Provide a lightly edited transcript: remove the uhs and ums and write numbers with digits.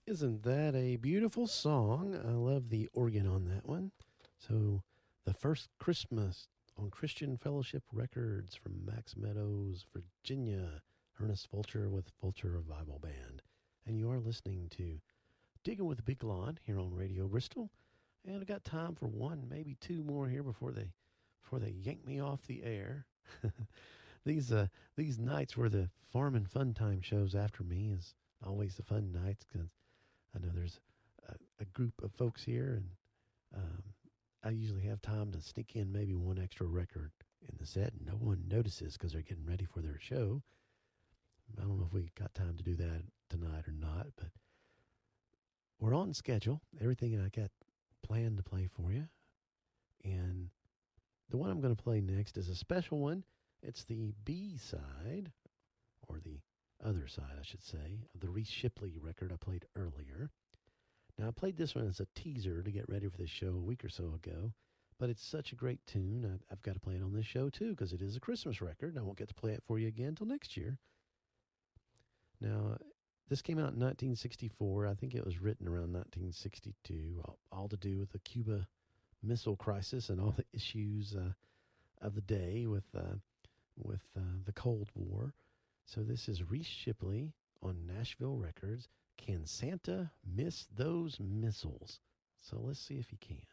Isn't that a beautiful song? I love the organ on that one. So, the first Christmas on Christian Fellowship Records from Max Meadows, Virginia. Ernest Fulcher with Fulcher Revival Band. And you are listening to Digging with Big Lon here on Radio Bristol. And I got time for one, maybe two more here before they yank me off the air. These nights where the Farm and Fun Time shows after me is always the fun nights because I know there's a group of folks here, and I usually have time to sneak in maybe one extra record in the set, and no one notices because they're getting ready for their show. I don't know if we got time to do that tonight or not, but we're on schedule. Everything I got planned to play for you, and the one I'm going to play next is a special one. It's the B side, or the other side, I should say, of the Reese Shipley record I played earlier. Now, I played this one as a teaser to get ready for this show a week or so ago, but it's such a great tune. I've got to play it on this show, too, because it is a Christmas record, and I won't get to play it for you again until next year. Now, this came out in 1964. I think it was written around 1962, all to do with the Cuba Missile Crisis and all the issues of the day with the Cold War. So this is Reese Shipley on Nashville Records. Can Santa miss those missiles? So let's see if he can.